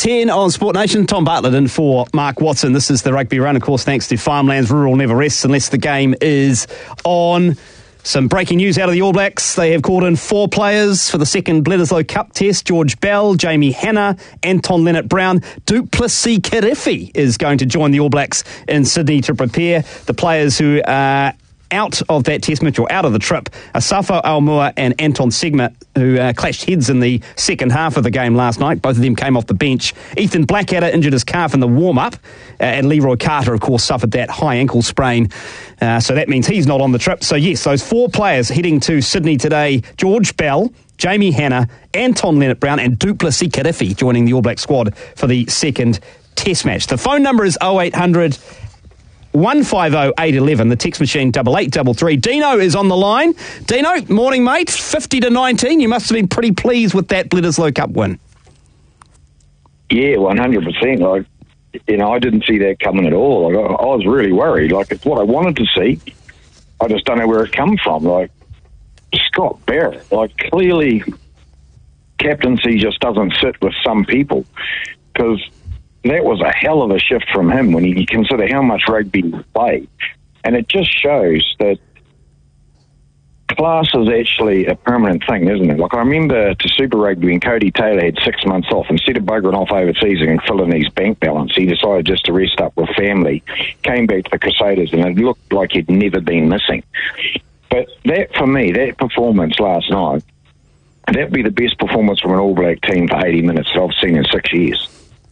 10 on Sport Nation. Tom Bartlett in for Mark Watson. This is the Rugby Run, of course, thanks to Farmlands. Rural never rests unless the game is on. Some breaking news out of the All Blacks. They have called in 4 players for the second Bledisloe Cup test. George Bell, Jamie Hanna, Anton Leonard-Brown. Du Plessis-Kirifi is going to join the All Blacks in Sydney to prepare. The players who are out of that test match, or out of the trip, Asafo Aumua and Anton Segma, who clashed heads in the second half of the game last night. Both of them came off the bench. Ethan Blackadder injured his calf in the warm-up, and Leroy Carter, of course, suffered that high ankle sprain. So that means he's not on the trip. So yes, those 4 players heading to Sydney today: George Bell, Jamie Hanna, Anton Leonard-Brown and Du Plessis-Kirifi joining the All Black squad for the second test match. The phone number is 0800 150 811, the text machine 8833. Dino is on the line. Dino, morning mate, 50-19. You must have been pretty pleased with that Bledisloe Cup win. Yeah, 100%. I didn't see that coming at all. I was really worried. It's what I wanted to see. I just don't know where it come from. Scott Barrett, clearly captaincy just doesn't sit with some people, because that was a hell of a shift from him when you consider how much rugby he played. And it just shows that class is actually a permanent thing, isn't it? I remember to Super Rugby when Cody Taylor had 6 months off. Instead of buggering off overseas and filling his bank balance, he decided just to rest up with family, came back to the Crusaders, and it looked like he'd never been missing. But that, for me, that performance last night, that'd be the best performance from an All Black team for 80 minutes that I've seen in 6 years.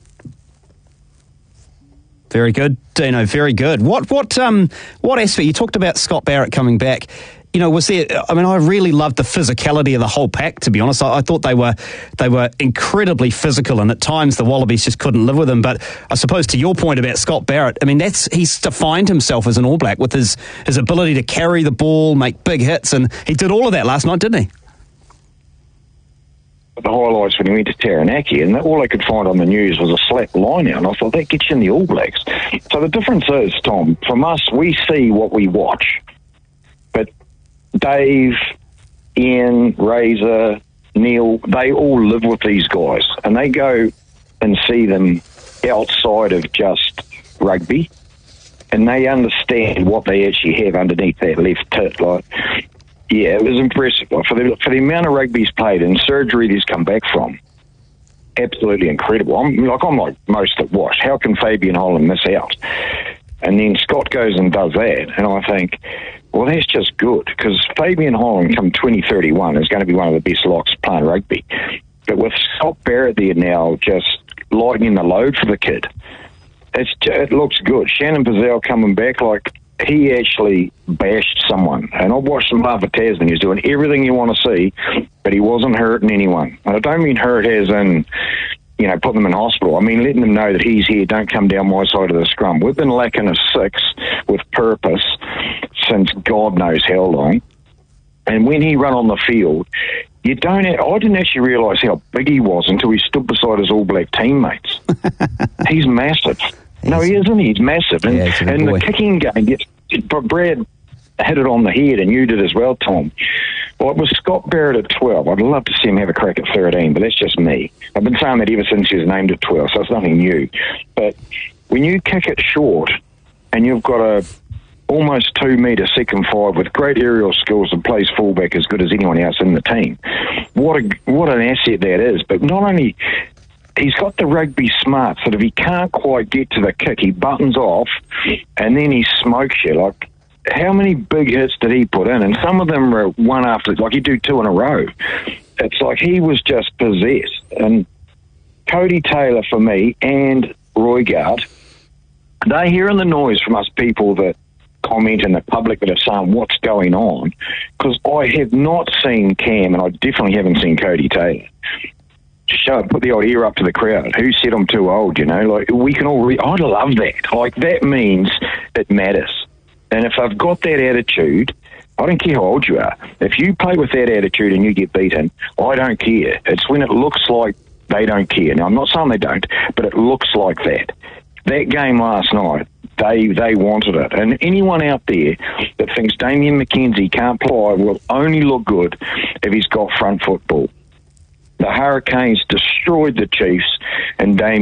Very good, Dino, very good. What aspect, you talked about Scott Barrett coming back, was there, I really loved the physicality of the whole pack, to be honest. I thought they were incredibly physical, and at times the Wallabies just couldn't live with them. But I suppose to your point about Scott Barrett, he's defined himself as an All Black with his ability to carry the ball, make big hits, and he did all of that last night, didn't he? The highlights when he went to Taranaki, and all I could find on the news was a slap line out, and I thought that gets you in the All Blacks. So the difference is, Tom, from us, we see what we watch. But Dave, Ian, Razor, Neil, they all live with these guys, and they go and see them outside of just rugby, and they understand what they actually have underneath that left tit. Yeah, it was impressive. For the amount of rugby he's played and surgery he's come back from, absolutely incredible. I'm like most that watch. How can Fabian Holland miss out? And then Scott goes and does that, and I think, well, that's just good, because Fabian Holland come 2031 is going to be one of the best locks playing rugby. But with Scott Barrett there now, just lightening the load for the kid, it looks good. Shannon Pazell coming back, he actually bashed someone. And I watched him laugh at Tasman. He was doing everything you want to see, but he wasn't hurting anyone. And I don't mean hurt as in, put them in hospital. I mean letting them know that he's here, don't come down my side of the scrum. We've been lacking a 6 with purpose since God knows how long. And when he ran on the field, I didn't actually realise how big he was until he stood beside his All Black teammates. He's massive. No, he isn't. He's massive. And, the kicking game, Brad hit it on the head, and you did as well, Tom. Well, it was Scott Barrett at 12. I'd love to see him have a crack at 13, but that's just me. I've been saying that ever since he was named at 12, so it's nothing new. But when you kick it short, and you've got a almost 2-metre second five with great aerial skills and plays fullback as good as anyone else in the team, what an asset that is. But not only... he's got the rugby smarts that if he can't quite get to the kick, he buttons off and then he smokes you. How many big hits did he put in? And some of them were one after, you do 2 in a row. It's like he was just possessed. And Cody Taylor, for me, and Roigard, they're hearing the noise from us people that comment in the public that are saying what's going on, because I have not seen Cam, and I definitely haven't seen Cody Taylor put the old ear up to the crowd. Who said I'm too old, we can all I love that. That means it matters. And if I've got that attitude, I don't care how old you are. If you play with that attitude and you get beaten, I don't care. It's when it looks like they don't care. Now, I'm not saying they don't, but it looks like that. That game last night, they wanted it. And anyone out there that thinks Damien McKenzie can't play will only look good if he's got front football. The Hurricanes destroyed the Chiefs, and Damien